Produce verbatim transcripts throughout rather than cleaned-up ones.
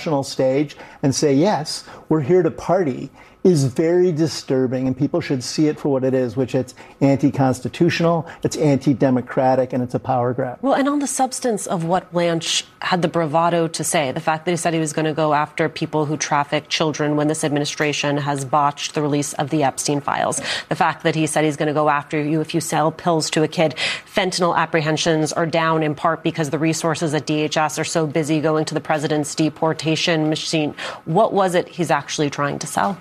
national stage and say, yes, we're here to party, is very disturbing, and people should see it for what it is, which it's anti-constitutional, it's anti-democratic, and it's a power grab. Well, and on the substance of what Blanche had the bravado to say, the fact that he said he was going to go after people who traffic children when this administration has botched the release of the Epstein files, the fact that he said he's going to go after you if you sell pills to a kid. Fentanyl apprehensions are down in part because the resources at D H S are so busy going to the president's deportation machine. What was it he's actually trying to sell?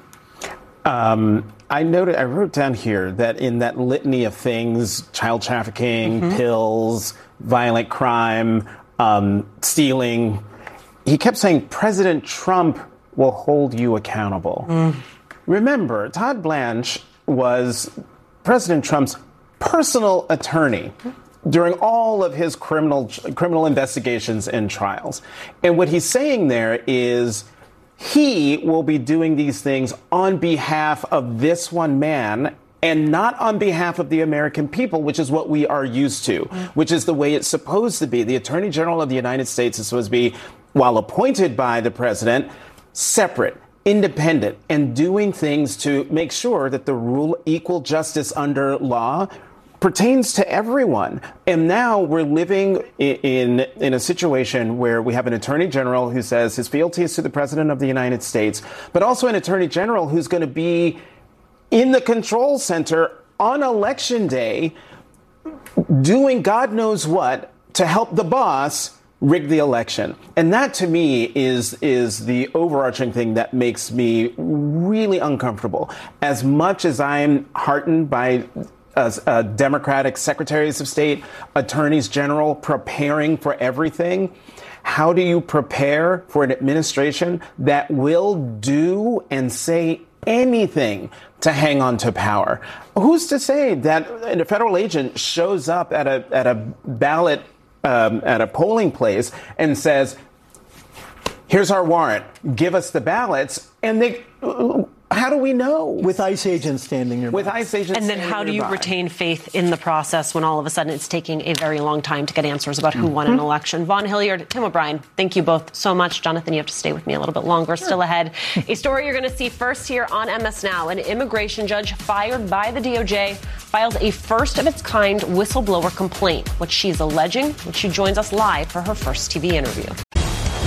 Um, I noted, I wrote down here that in that litany of things, child trafficking, mm-hmm. pills, violent crime, um, stealing, he kept saying President Trump will hold you accountable. Mm. Remember, Todd Blanche was President Trump's personal attorney during all of his criminal criminal investigations and trials. And what he's saying there is, he will be doing these things on behalf of this one man and not on behalf of the American people, which is what we are used to, which is the way it's supposed to be. The Attorney General of the United States is supposed to be, while appointed by the president, separate, independent, and doing things to make sure that the rule equal justice under law pertains to everyone. And now we're living in, in in a situation where we have an attorney general who says his fealty is to the president of the United States, but also an attorney general who's going to be in the control center on election day doing God knows what to help the boss rig the election. And that, to me, is is the overarching thing that makes me really uncomfortable. As much as I'm heartened by As uh, Democratic secretaries of state, attorneys general preparing for everything, how do you prepare for an administration that will do and say anything to hang on to power? Who's to say that a federal agent shows up at a at a ballot um, at a polling place and says, "Here's our warrant. Give us the ballots," and they. How do we know? With ICE agents standing nearby. With ICE agents And then standing how do you nearby. retain faith in the process when all of a sudden it's taking a very long time to get answers about who won an election? Vaughn Hilliard, Tim O'Brien, thank you both so much. Jonathan, you have to stay with me a little bit longer. Sure. Still ahead. A story you're going to see first here on M S Now. An immigration judge fired by the D O J files a first-of-its-kind whistleblower complaint. What she's alleging when she joins us live for her first T V interview.